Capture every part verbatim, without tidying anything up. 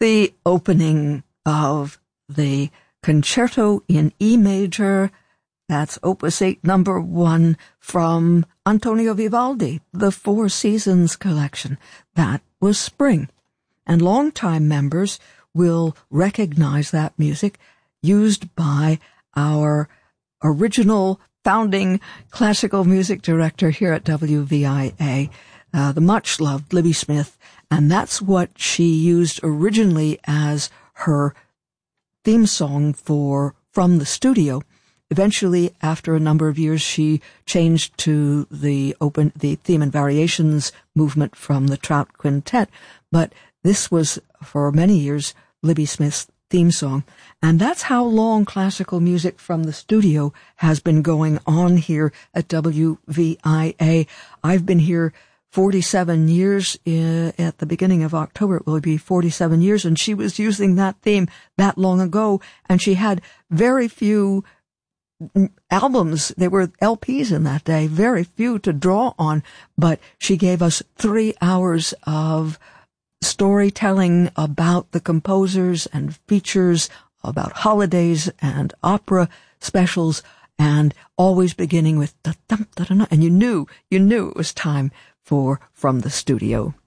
the opening of the Concerto in E major. That's Opus eight, number one, from Antonio Vivaldi, the Four Seasons collection. That was Spring. And longtime members will recognize that music used by our original founding classical music director here at W V I A, uh, the much-loved Libby Smith. And that's what she used originally as her theme song for From the Studio. Eventually, after a number of years, she changed to the open, the theme and variations movement from the Trout Quintet. But this was, for many years, Libby Smith's theme song. And that's how long classical music from the studio has been going on here at W V I A. I've been here forty-seven years. Uh, at the beginning of October, it will be forty-seven years, and she was using that theme that long ago, and she had very few albums. They were L Ps in that day, very few to draw on, but she gave us three hours of storytelling about the composers and features, about holidays and opera specials, and always beginning with da dum da da, and you knew, you knew it was time for From the Studio.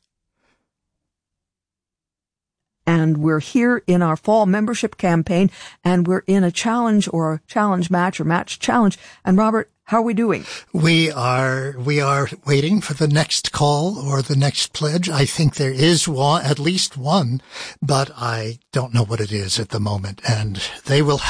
And we're here in our fall membership campaign, and we're in a challenge or a challenge match or match challenge. And Robert, how are we doing? We are, we are waiting for the next call or the next pledge. I think there is one, at least one, but I don't know what it is at the moment. And they will